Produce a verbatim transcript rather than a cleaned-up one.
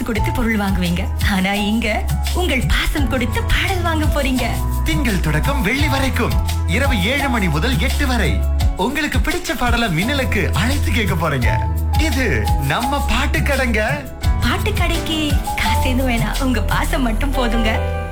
கொடுத்து பொருள் வாங்குவீங்க. ஆனா இங்க உங்கள் பாசம் கொடுத்து பாடல் வாங்க போறீங்க. திங்கள் தொடக்கம் வெள்ளி வரைக்கும் இரவு ஏழு மணி முதல் எட்டு வரை உங்களுக்கு பிடிச்ச பாடலை மின்னலுக்கு அழைத்து கேட்க போறீங்க. இது நம்ம பாட்டு கடைங்க. பாட்டு கடைக்கு காசு எதுவும் வேணாம், உங்க பாசம் மட்டும் போதுங்க.